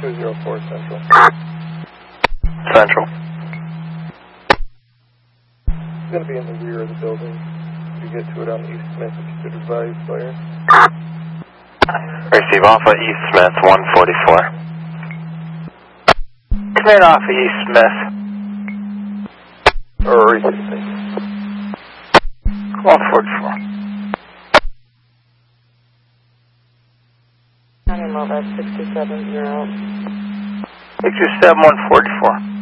204 Central. Central. It's going to be in the rear of the building. If you get to it on East Smith, if you could advise fire. Receive Alpha East Smith 144. Come in Alpha East Smith. Or receive. 144. County Mobile 67 0. 627 144.